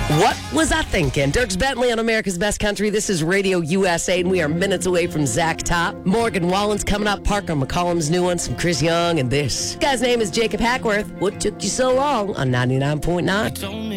What was I thinking? Dierks Bentley on America's Best Country. This is Radio USA, and we are minutes away from Zach Top. Morgan Wallen's coming up. Parker McCollum's new one. Some Chris Young. And this guy's name is Jacob Hackworth. What took you so long on 99.9?